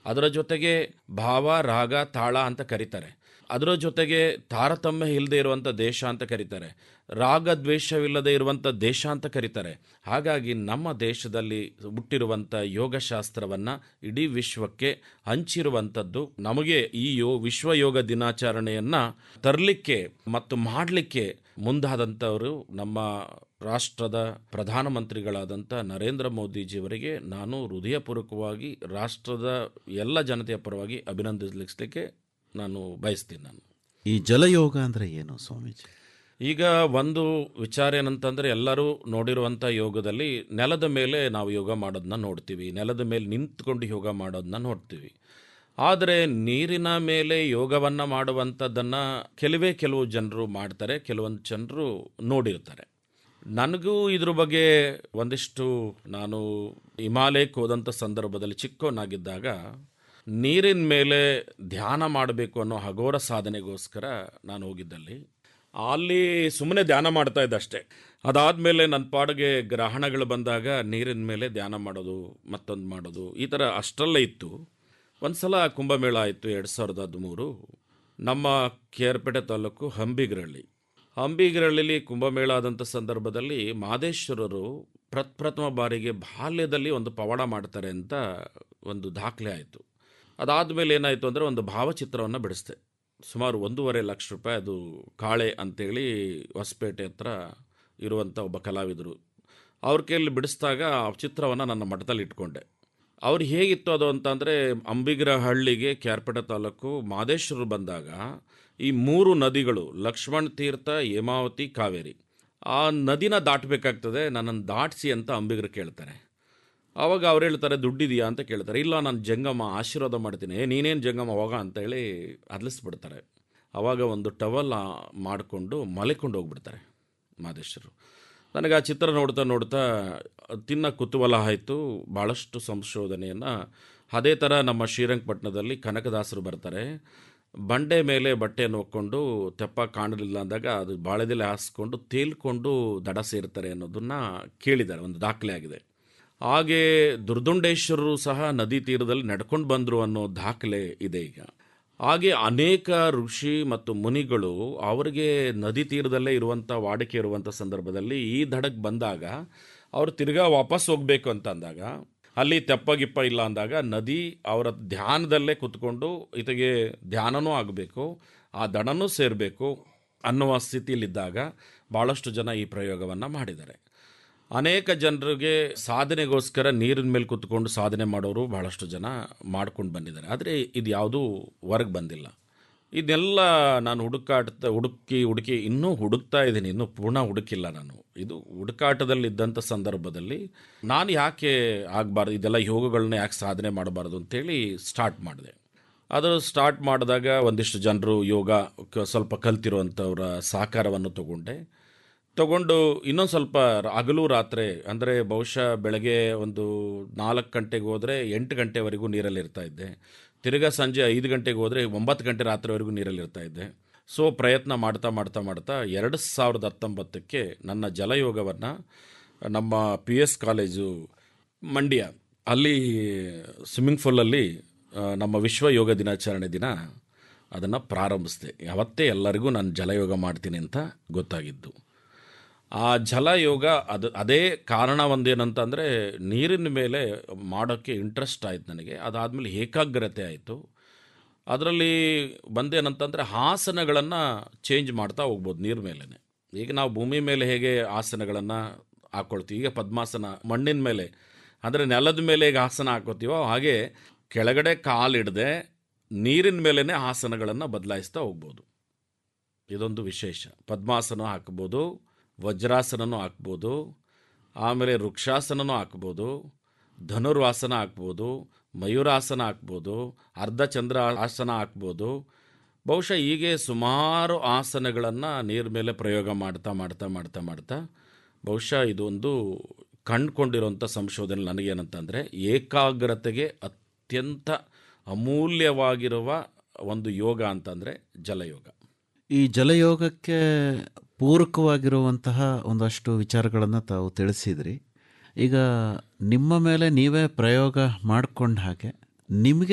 ಅದರ ಜೊತೆಗೆ ಭಾವ, ರಾಗ, ತಾಳ ಅಂತ ಕರೀತಾರೆ. ಅದರ ಜೊತೆಗೆ ತಾರತಮ್ಯ ಇಲ್ಲದೆ ಇರುವಂಥ ದೇಶ ಅಂತ ಕರೀತಾರೆ. ರಾಗ ದ್ವೇಷವಿಲ್ಲದೆ ಇರುವಂಥ ದೇಶ ಅಂತ ಕರೀತಾರೆ. ಹಾಗಾಗಿ ನಮ್ಮ ದೇಶದಲ್ಲಿ ಹುಟ್ಟಿರುವಂಥ ಯೋಗಶಾಸ್ತ್ರವನ್ನು ಇಡೀ ವಿಶ್ವಕ್ಕೆ ಹಂಚಿರುವಂಥದ್ದು ನಮಗೆ ಈ ವಿಶ್ವ ಯೋಗ ದಿನಾಚರಣೆಯನ್ನು ತರಲಿಕ್ಕೆ ಮತ್ತು ಮಾಡಲಿಕ್ಕೆ ಮುಂದಾದಂಥವರು ನಮ್ಮ ರಾಷ್ಟ್ರದ ಪ್ರಧಾನಮಂತ್ರಿಗಳಾದಂಥ ನರೇಂದ್ರ ಮೋದಿಜಿಯವರಿಗೆ ನಾನು ಹೃದಯಪೂರ್ವಕವಾಗಿ ರಾಷ್ಟ್ರದ ಎಲ್ಲ ಜನತೆಯ ಪರವಾಗಿ ಅಭಿನಂದಿಸಲಿಕ್ಕೆ ನಾನು ಬಯಸ್ತೀನಿ. ಈ ಜಲಯೋಗ ಅಂದರೆ ಏನು ಸ್ವಾಮೀಜಿ? ಈಗ ಒಂದು ವಿಚಾರ ಏನಂತಂದರೆ, ಎಲ್ಲರೂ ನೋಡಿರುವಂಥ ಯೋಗದಲ್ಲಿ ನೆಲದ ಮೇಲೆ ನಾವು ಯೋಗ ಮಾಡೋದನ್ನ ನೋಡ್ತೀವಿ, ನೆಲದ ಮೇಲೆ ನಿಂತ್ಕೊಂಡು ಯೋಗ ಮಾಡೋದನ್ನ ನೋಡ್ತೀವಿ. ಆದರೆ ನೀರಿನ ಮೇಲೆ ಯೋಗವನ್ನು ಮಾಡುವಂಥದ್ದನ್ನು ಕೆಲವು ಜನರು ಮಾಡ್ತಾರೆ, ಕೆಲವೊಂದು ಜನರು ನೋಡಿರ್ತಾರೆ. ನನಗೂ ಇದ್ರ ಬಗ್ಗೆ ಒಂದಿಷ್ಟು, ನಾನು ಹಿಮಾಲಯಕ್ಕೆ ಹೋದಂಥ ಸಂದರ್ಭದಲ್ಲಿ ಚಿಕ್ಕವನಾಗಿದ್ದಾಗ ನೀರಿನ ಮೇಲೆ ಧ್ಯಾನ ಮಾಡಬೇಕು ಅನ್ನೋ ಹಗೋರ ಸಾಧನೆಗೋಸ್ಕರ ನಾನು ಹೋಗಿದ್ದಲ್ಲಿ ಅಲ್ಲಿ ಸುಮ್ಮನೆ ಧ್ಯಾನ ಮಾಡ್ತಾ ಇದ್ದೆ ಅಷ್ಟೇ. ಅದಾದಮೇಲೆ ನನ್ನ ಪಾಡಿಗೆ ಗ್ರಹಣಗಳು ಬಂದಾಗ ನೀರಿನ ಮೇಲೆ ಧ್ಯಾನ ಮಾಡೋದು, ಮತ್ತೊಂದು ಮಾಡೋದು, ಈ ಥರ ಅಷ್ಟರಲ್ಲೇ ಇತ್ತು. ಒಂದು ಸಲ ಕುಂಭಮೇಳ ಆಯಿತು 2013. ನಮ್ಮ ಕೇರ್ಪೇಟೆ ತಾಲೂಕು ಹಂಬಿಗರಳ್ಳಿಲಿ ಕುಂಭಮೇಳ ಆದಂಥ ಸಂದರ್ಭದಲ್ಲಿ ಮಾದೇಶ್ವರರು ಪ್ರಥಮ ಬಾರಿಗೆ ಬಾಲ್ಯದಲ್ಲಿ ಒಂದು ಪವಾಡ ಮಾಡ್ತಾರೆ ಅಂತ ಒಂದು ದಾಖಲೆ ಆಯಿತು. ಅದಾದಮೇಲೆ ಏನಾಯಿತು ಅಂದರೆ ಒಂದು ಭಾವಚಿತ್ರವನ್ನು ಬಿಡಿಸ್ದೆ. ಸುಮಾರು 1.5 ಲಕ್ಷ ರೂಪಾಯಿ. ಅದು ಕಾಳೆ ಅಂತೇಳಿ ಹೊಸಪೇಟೆ ಹತ್ರ ಇರುವಂಥ ಒಬ್ಬ ಕಲಾವಿದರು, ಅವ್ರ ಕೈಯಲ್ಲಿ ಬಿಡಿಸಿದಾಗ ಆ ಚಿತ್ರವನ್ನು ನನ್ನ ಮಠದಲ್ಲಿ ಇಟ್ಕೊಂಡೆ. ಅವ್ರು ಹೇಗಿತ್ತು ಅದು ಅಂತಂದರೆ, ಅಂಬಿಗರಹಳ್ಳಿಗೆ ಕೇರ್ಪೇಟೆ ತಾಲೂಕು ಮಾದೇಶ್ವರರು ಬಂದಾಗ ಈ 3 ನದಿಗಳು ಲಕ್ಷ್ಮಣ ತೀರ್ಥ, ಹೇಮಾವತಿ, ಕಾವೇರಿ, ಆ ನದಿನ ದಾಟಬೇಕಾಗ್ತದೆ, ನನ್ನನ್ನು ದಾಟಿಸಿ ಅಂತ ಅಂಬಿಗರು ಕೇಳ್ತಾರೆ. ಆವಾಗ ಅವ್ರು ಹೇಳ್ತಾರೆ, ದುಡ್ಡಿದೆಯಾ ಅಂತ ಕೇಳ್ತಾರೆ. ಇಲ್ಲ, ನಾನು ಜಂಗಮ ಆಶೀರ್ವಾದ ಮಾಡ್ತೀನಿ. ನೀನೇನು ಜಂಗಮ ಹೋಗ ಅಂತೇಳಿ ಅದ್ಲಿಸ್ಬಿಡ್ತಾರೆ. ಆವಾಗ ಒಂದು ಟವಲ್ ಮಾಡಿಕೊಂಡು ಮಲೆಕೊಂಡು ಹೋಗ್ಬಿಡ್ತಾರೆ ಮಾದೇಶ್ವರು. ನನಗೆ ಆ ಚಿತ್ರ ನೋಡ್ತಾ ತಿನ್ನ ಕುತೂಹಲ ಆಯಿತು. ಭಾಳಷ್ಟು ಸಂಶೋಧನೆಯನ್ನು ಅದೇ ಥರ ನಮ್ಮ ಶ್ರೀರಂಗಪಟ್ಟಣದಲ್ಲಿ ಕನಕದಾಸರು ಬರ್ತಾರೆ. ಬಂಡೆ ಮೇಲೆ ಬಟ್ಟೆಯನ್ನು ಹೊಕ್ಕೊಂಡು ತೆಪ್ಪ ಕಾಣಲಿಲ್ಲ ಅಂದಾಗ ಅದು ಬಾಳೆದೆಲೆ ಹಾಸ್ಕೊಂಡು ತೇಲ್ಕೊಂಡು ದಡ ಸೇರ್ತಾರೆ ಅನ್ನೋದನ್ನು ಕೇಳಿದ್ದಾರೆ, ಒಂದು ದಾಖಲೆ ಆಗಿದೆ. ಹಾಗೆ ದುರ್ದುಂಡೇಶ್ವರರು ಸಹ ನದಿ ತೀರದಲ್ಲಿ ನಡ್ಕೊಂಡು ಬಂದರು ಅನ್ನೋ ದಾಖಲೆ ಇದೆ ಈಗ. ಹಾಗೆ ಅನೇಕ ಋಷಿ ಮತ್ತು ಮುನಿಗಳು ಅವರಿಗೆ ನದಿ ತೀರದಲ್ಲೇ ಇರುವಂಥ ವಾಡಿಕೆ ಇರುವಂಥ ಸಂದರ್ಭದಲ್ಲಿ ಈ ದಡಕ್ಕೆ ಬಂದಾಗ ಅವರು ತಿರ್ಗಾ ವಾಪಸ್ ಹೋಗಬೇಕು ಅಂತ ಅಂದಾಗ, ಅಲ್ಲಿ ತೆಪ್ಪಗಿಪ್ಪ ಇಲ್ಲ ಅಂದಾಗ ನದಿ ಅವರ ಧ್ಯಾನದಲ್ಲೇ ಕೂತ್ಕೊಂಡು ಈತಗೆ ಧ್ಯಾನನೂ ಆಗಬೇಕು, ಆ ದಡನೂ ಸೇರಬೇಕು ಅನ್ನುವ ಸ್ಥಿತಿಯಲ್ಲಿದ್ದಾಗ ಭಾಳಷ್ಟು ಜನ ಈ ಪ್ರಯೋಗವನ್ನು ಮಾಡಿದ್ದಾರೆ. ಅನೇಕ ಜನರಿಗೆ ಸಾಧನೆಗೋಸ್ಕರ ನೀರಿನ ಮೇಲೆ ಕೂತ್ಕೊಂಡು ಸಾಧನೆ ಮಾಡೋರು ಭಾಳಷ್ಟು ಜನ ಮಾಡ್ಕೊಂಡು ಬಂದಿದ್ದಾರೆ. ಆದರೆ ಇದು ಯಾವುದೂ ಹೊರಗೆ ಬಂದಿಲ್ಲ. ಇದೆಲ್ಲ ನಾನು ಹುಡುಕಿ ಇನ್ನೂ ಹುಡುಕ್ತಾ ಇದ್ದೀನಿ, ಇನ್ನೂ ಪೂರ್ಣ ಹುಡುಕಿಲ್ಲ ನಾನು. ಇದು ಹುಡುಕಾಟದಲ್ಲಿದ್ದಂಥ ಸಂದರ್ಭದಲ್ಲಿ ನಾನು ಯಾಕೆ ಆಗಬಾರ್ದು, ಇದೆಲ್ಲ ಯೋಗಗಳನ್ನ ಯಾಕೆ ಸಾಧನೆ ಮಾಡಬಾರ್ದು ಅಂತೇಳಿ ಸ್ಟಾರ್ಟ್ ಮಾಡಿದೆ. ಅದು ಸ್ಟಾರ್ಟ್ ಮಾಡಿದಾಗ ಒಂದಿಷ್ಟು ಜನರು ಯೋಗ ಸ್ವಲ್ಪ ಕಲ್ತಿರುವಂಥವ್ರ ಸಹಕಾರವನ್ನು ತಗೊಂಡು ಇನ್ನೊಂದು ಸ್ವಲ್ಪ ಹಗಲು ರಾತ್ರಿ, ಅಂದರೆ ಬಹುಶಃ ಬೆಳಗ್ಗೆ ಒಂದು 4 ಗಂಟೆಗೆ ಹೋದರೆ 8 ಗಂಟೆವರೆಗೂ ನೀರಲ್ಲಿ ಇರ್ತಾ ಇದ್ದೆ. ತಿರ್ಗಾ ಸಂಜೆ 5 ಗಂಟೆಗೆ ಹೋದರೆ 9 ಗಂಟೆ ರಾತ್ರಿವರೆಗೂ ನೀರಲ್ಲಿ ಇರ್ತಾ ಇದ್ದೆ. ಸೊ ಪ್ರಯತ್ನ ಮಾಡ್ತಾ 2019ಕ್ಕೆ ನನ್ನ ಜಲಯೋಗವನ್ನು ನಮ್ಮ PS ಕಾಲೇಜು ಮಂಡ್ಯ ಅಲ್ಲಿ ಸ್ವಿಮ್ಮಿಂಗ್ ಪೂಲಲ್ಲಿ ನಮ್ಮ ವಿಶ್ವ ಯೋಗ ದಿನಾಚರಣೆ ದಿನ ಅದನ್ನು ಪ್ರಾರಂಭಿಸಿದೆ. ಯಾವತ್ತೇ ಎಲ್ಲರಿಗೂ ನಾನು ಜಲಯೋಗ ಮಾಡ್ತೀನಿ ಅಂತ ಗೊತ್ತಾಗಿದ್ದು. ಆ ಜಲಯೋಗ ಅದೇ ಕಾರಣ ಒಂದೇನಂತಂದರೆ, ನೀರಿನ ಮೇಲೆ ಮಾಡೋಕ್ಕೆ ಇಂಟ್ರೆಸ್ಟ್ ಆಯಿತು ನನಗೆ. ಅದಾದಮೇಲೆ ಏಕಾಗ್ರತೆ ಆಯಿತು. ಅದರಲ್ಲಿ ಬಂದೇನಂತಂದರೆ ಆಸನಗಳನ್ನು ಚೇಂಜ್ ಮಾಡ್ತಾ ಹೋಗ್ಬೋದು ನೀರ ಮೇಲೇ. ಈಗ ನಾವು ಭೂಮಿ ಮೇಲೆ ಹೇಗೆ ಆಸನಗಳನ್ನು ಹಾಕ್ಕೊಳ್ತೀವಿ, ಈಗ ಪದ್ಮಾಸನ ಮಣ್ಣಿನ ಮೇಲೆ ಅಂದರೆ ನೆಲದ ಮೇಲೆ ಹೇಗೆ ಆಸನ ಹಾಕೋತೀವೋ ಹಾಗೆ ಕೆಳಗಡೆ ಕಾಲಿಡದೆ ನೀರಿನ ಮೇಲೇ ಆಸನಗಳನ್ನು ಬದಲಾಯಿಸ್ತಾ ಹೋಗ್ಬೋದು. ಇದೊಂದು ವಿಶೇಷ. ಪದ್ಮಾಸನ ಹಾಕ್ಬೋದು, ವಜ್ರಾಸನನೂ ಹಾಕ್ಬೋದು, ಆಮೇಲೆ ವೃಕ್ಷಾಸನನೂ ಹಾಕ್ಬೋದು, ಧನುರ್ವಾಸನ ಹಾಕ್ಬೋದು, ಮಯೂರಾಸನ ಹಾಕ್ಬೋದು, ಅರ್ಧಚಂದ್ರ ಆಸನ ಹಾಕ್ಬೋದು. ಬಹುಶಃ ಹೀಗೆ ಸುಮಾರು ಆಸನಗಳನ್ನು ನೀರ ಮೇಲೆ ಪ್ರಯೋಗ ಮಾಡ್ತಾ ಬಹುಶಃ ಇದೊಂದು ಕಂಡುಕೊಂಡಿರೋಂಥ ಸಂಶೋಧನೆ ನನಗೇನಂತಂದರೆ, ಏಕಾಗ್ರತೆಗೆ ಅತ್ಯಂತ ಅಮೂಲ್ಯವಾಗಿರುವ ಒಂದು ಯೋಗ ಅಂತಂದರೆ ಜಲಯೋಗ. ಈ ಜಲಯೋಗಕ್ಕೆ ಪೂರಕವಾಗಿರುವಂತಹ ಒಂದಷ್ಟು ವಿಚಾರಗಳನ್ನು ತಾವು ತಿಳಿಸಿದ್ರಿ. ಈಗ ನಿಮ್ಮ ಮೇಲೆ ನೀವೇ ಪ್ರಯೋಗ ಮಾಡಿಕೊಂಡ ಹಾಗೆ ನಿಮಗೆ